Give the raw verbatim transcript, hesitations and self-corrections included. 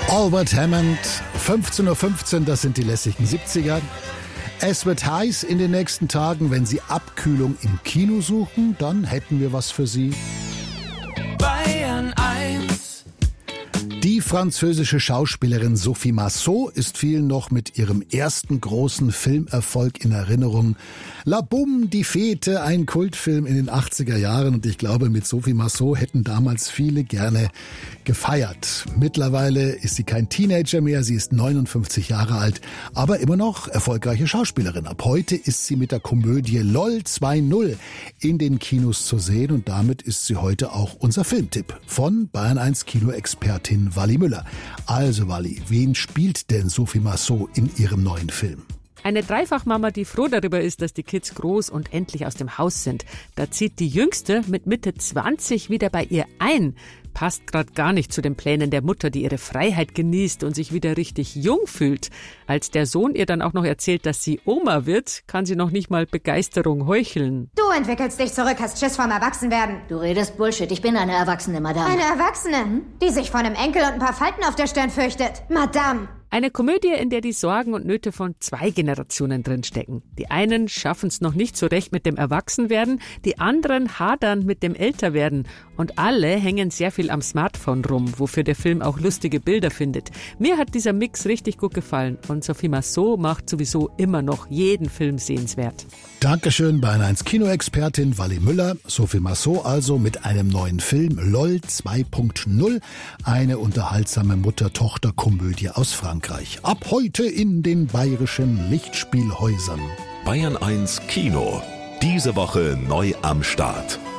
Albert Hammond, fünfzehn Uhr fünfzehn, das sind die lässigen siebziger. Es wird heiß in den nächsten Tagen. Wenn Sie Abkühlung im Kino suchen, dann hätten wir was für Sie. Bayern eins. Die französische Schauspielerin Sophie Marceau ist vielen noch mit ihrem ersten großen Filmerfolg in Erinnerung. La Boum, die Fete, ein Kultfilm in den achtziger Jahren. Und ich glaube, mit Sophie Marceau hätten damals viele gerne gefeiert. Mittlerweile ist sie kein Teenager mehr, sie ist neunundfünfzig Jahre alt, aber immer noch erfolgreiche Schauspielerin. Ab heute ist sie mit der Komödie LOL zwei null in den Kinos zu sehen und damit ist sie heute auch unser Filmtipp von Bayern eins Kinoexpertin Wally Müller. Also Wally, wen spielt denn Sophie Marceau in ihrem neuen Film? Eine Dreifachmama, die froh darüber ist, dass die Kids groß und endlich aus dem Haus sind. Da zieht die Jüngste mit Mitte zwanzig wieder bei ihr ein. Passt gerade gar nicht zu den Plänen der Mutter, die ihre Freiheit genießt und sich wieder richtig jung fühlt. Als der Sohn ihr dann auch noch erzählt, dass sie Oma wird, kann sie noch nicht mal Begeisterung heucheln. Du entwickelst dich zurück, hast Schiss vorm Erwachsenwerden. Du redest Bullshit, ich bin eine Erwachsene, Madame. Eine Erwachsene, die sich vor einem Enkel und ein paar Falten auf der Stirn fürchtet. Madame. Eine Komödie, in der die Sorgen und Nöte von zwei Generationen drinstecken. Die einen schaffen es noch nicht so recht mit dem Erwachsenwerden, die anderen hadern mit dem Älterwerden. Und alle hängen sehr viel am Smartphone rum, wofür der Film auch lustige Bilder findet. Mir hat dieser Mix richtig gut gefallen und Sophie Marceau macht sowieso immer noch jeden Film sehenswert. Dankeschön, Bayern eins Kinoexpertin Wally Müller. Sophie Marceau also mit einem neuen Film LOL zwei Punkt null, eine unterhaltsame Mutter-Tochter-Komödie aus Frankreich. Ab heute in den bayerischen Lichtspielhäusern. Bayern eins Kino. Diese Woche neu am Start.